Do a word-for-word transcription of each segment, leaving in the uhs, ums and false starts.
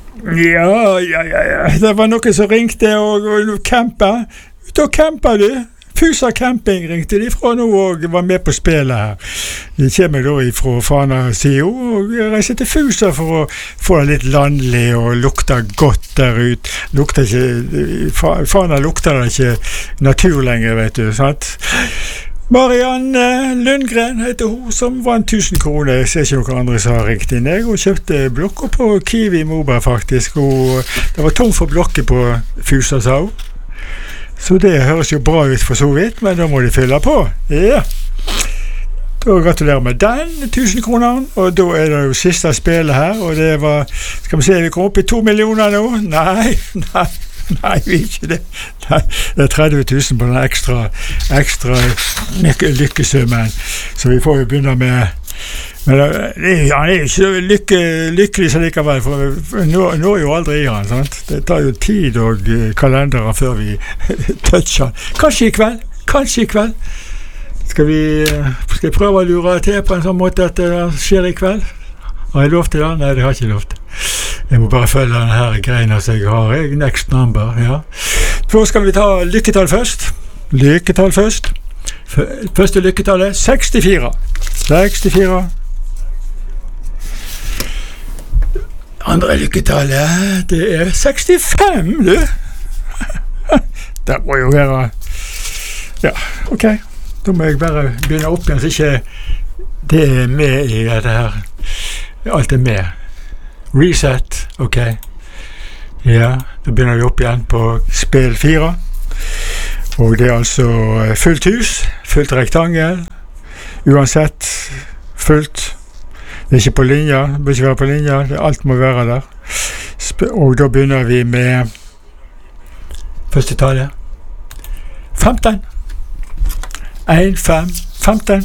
Ja, ja, ja, ja. Det var noen som ringte og, og campa. Ut og campa du. Fusa camping ringte de fra nå og var med på spillet her. De kommer da fra Fana Sio og reiser til Fusa for å få det litt landlig og lukter godt der ut. Lukter ikke, Fana lukter det ikke natur lenger, vet du, sant? Marianne Lundgren heter hun, som vant tusen kroner. Jeg ser ikke noen andre som har ringt inn. Jeg og kjøpte blokker på Kiwi Moba faktisk, og det var tom for blokker på Fusa, sa hun. Så det høres jo bra ut for så vidt, men da må de fylle på. Ja. Da gratulerer med den tusen kroner, og da er det jo siste spillet her, og det var, skal vi se, vi kom opp i to millioner nå? Nei, nei, nei, vi ikke det. Nei, det er tretti tusen på den ekstra, ekstra lykkesummen, så vi får jo begynne med. Men det, han er jo ikke så lykke, lykkelig så likevel, for nå, nå er jo aldri i han, sant? Det tar jo tid og kalendere før vi toucher. Kanskje i kveld, kanskje i kveld. Skal vi, skal jeg prøve å lure til på en sånn måte at det skjer i kveld? Har jeg lov til det? Nei, det har jeg ikke lov til. Jeg må bare følge denne her greina som jeg har. Jeg, next number, ja. Så skal vi ta lykketall først. Lykketall først. Første lykketall er sekstifire. sekstifire. Andre lykketallet, det er sekstifem, du. Det må jo være... Ja, ok. Da må jeg bare begynne opp igjen, så ikke det er med i dette her. Alt er med. Reset, ok. Ja, da begynner vi opp igjen på spill fire. Og det er altså fullt hus, fullt rektangel, uansett fullt. Det er ikke på linja, det bør ikke være på linja, alt må være der. Og da begynner vi med første tallet. femten. en, fem, femten.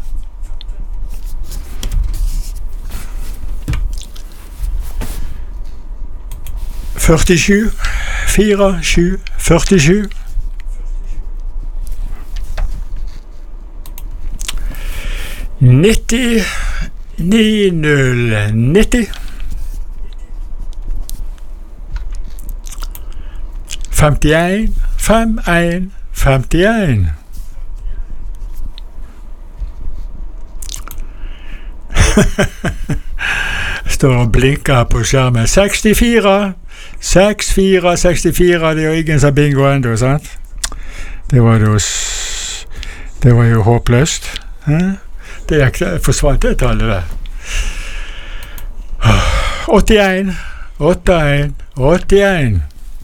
førtisju. fire, sju, førtisju. nitti. ni null nitti. femtien. fem en femtien. Står og blinker på skjermen. sekstifire. seks fire sekstifire. Det er jo ingen som bingo enda, sant? Det var jo det var jo håpløst. Hæ? Det er forsvant det tallet der. åttien. åttien. åttien.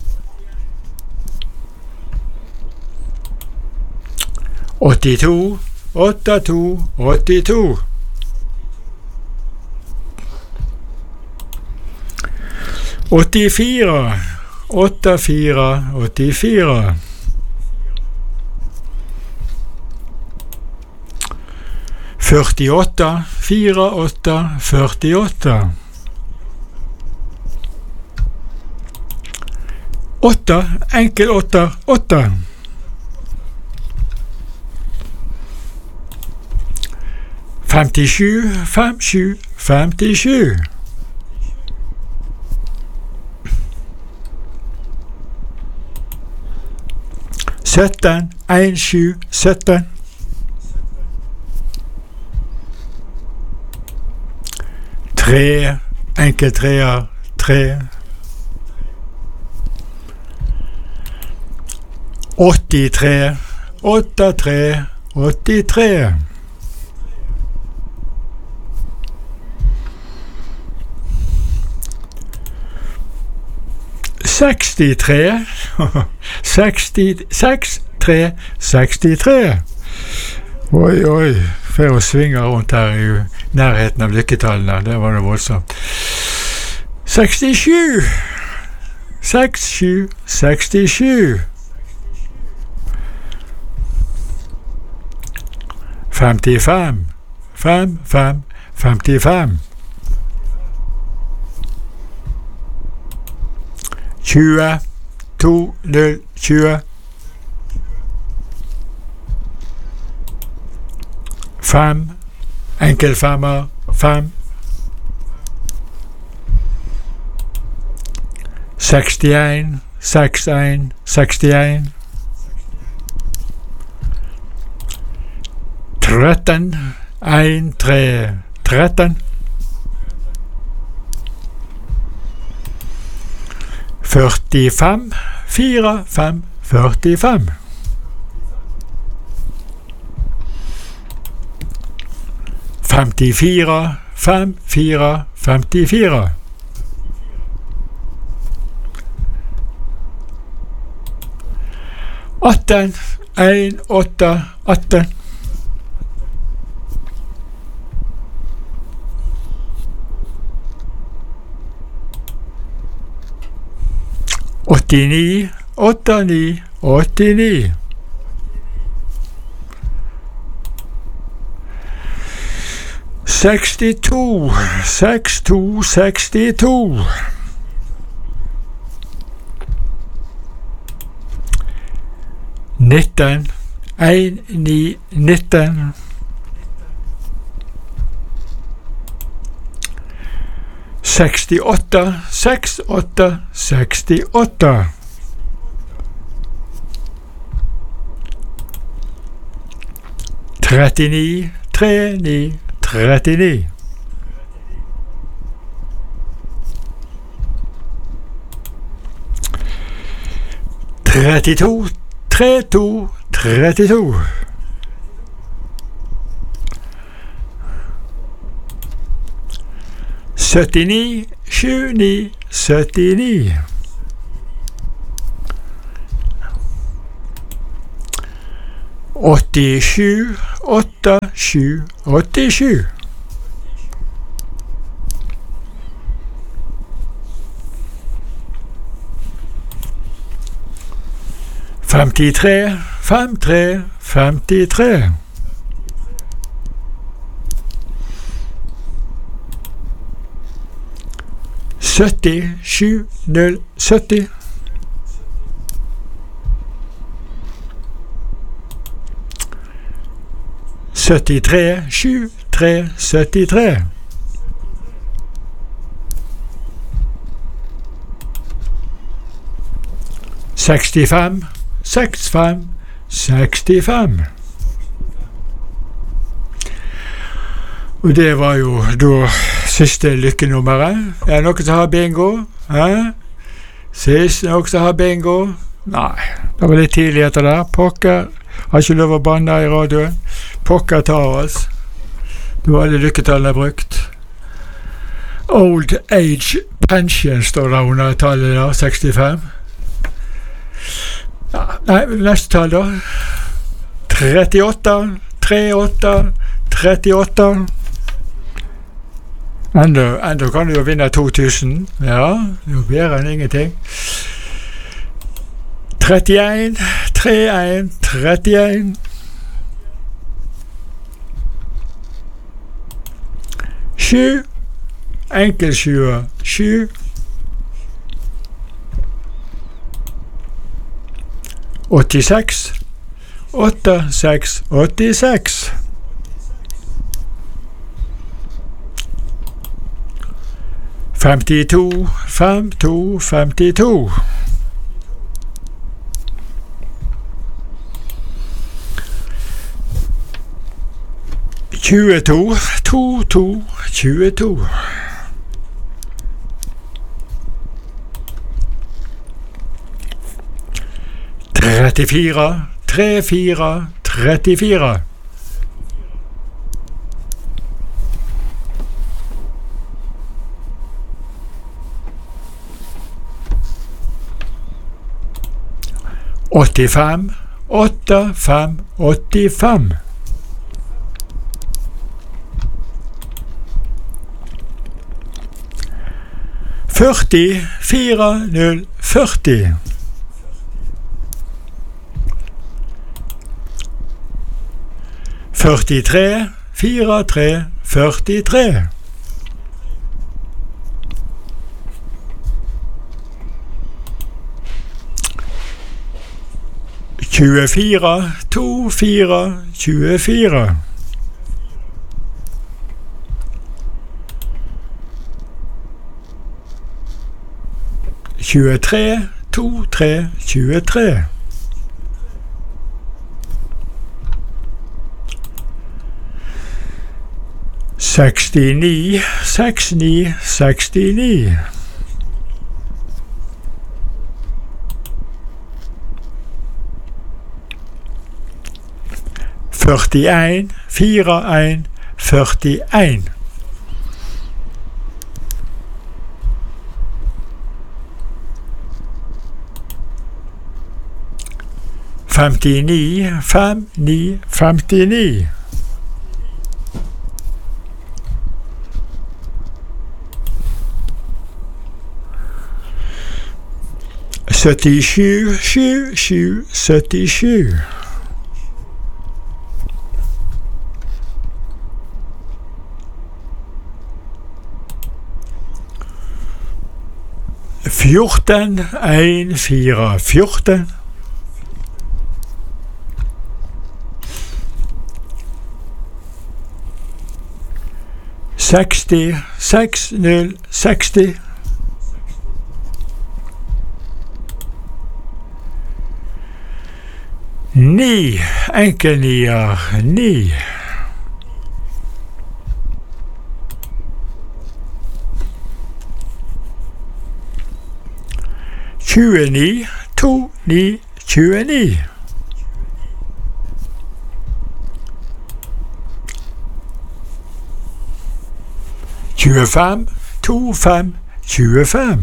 åttito. åttito. åttito. åttifire. åttifire. åttifire. førtiåtte. fire åtte. førtiåtte. åtte. Enkel åtte. åtte. femtisju. fem sju. femtisju. sytten. en sju. sytten. tre, enkel treer, tre. åttitre, åttitre, åttitre. sekstitre, seksti, seks, tre, sekstitre. Oi, oi, for å svinge rundt her i nærheten av lykketallene, det var det voldsomt. sekstisju, seks, sju, sekstisju. femtifem, fem, fem, femtifem. tjue, to, null, tjue. fem, enkel femmer, fem. sekstien, seks en, sekstien. tretten, en, tre, tretten. førtifem, fire, fem, førtifem. femtifire, fem, fire, femtifire. atten, en, åtte, atten. åttini, åttini, åttini. sekstito, sekstito, sekstito. nitten, en, ni, nitten. sekstiåtte, seks, åtte, sekstiåtte. trettini, tre, ni, trettini. trettito, tre, to, trettito. syttini, sju, ni, syttini. åttisju, åtte, sju, åttisju. femtitre, fem, tre, femtitre. sytti, sju, null, sytti. syttitre, sju, tre, syttitre. sekstifem, seks, fem, sekstifem. Og det var jo da siste lykkenummeret. Er det noen som har bingo? Hæ? Sist noen som har bingo? Nei, det var litt tidlig etter der. Pokker, har ikke lov å banne i radioen. Pokker tar oss. Du har alle lykketallene brukt. Old age pension står der under tallet da, sekstifem. Ja, nei, neste tall da. trettiåtte, treåtte, trettiåtte. Enda, enda kan du jo vinne to tusen. Ja, det er jo bedre enn ingenting. trettien, trettien, trettien. sju, enkelsjuer, sju. åttiseks, åtte, seks, åttiseks. femtito, fem, to, femtito. tjueto, to, to, tjueto. trettifire, tre, fire, trettifire. åttifem, åtte, fem, åttifem. førti, fire, null, førti. førtitre, fire, tre, førtitre. tjuefire, to, fire, tjuefire. tjuetre, to, tre, tjuetre. sekstini, seks, ni, sekstini. førtien, fire, en, førtien. femtini, fem, ni, femtini. syttisju, sju, sju, syttisju. fjorten, en, fire, fjorten. seksti, seks, null, seksti. Ni, enkelnier, ni. tjueni, to, ni, tjueni. tjuefem, to, fem, tjuefem.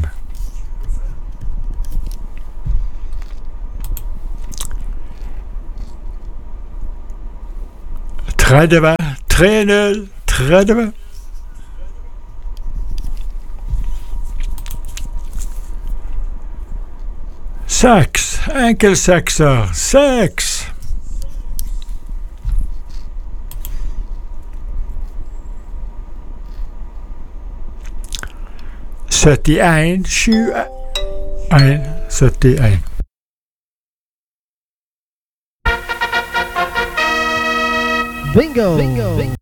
tretti, tre, null, tretti. Seks, enkel sekser, seks. syttien, sju, en, syttien. Bingo! Bingo! Bingo!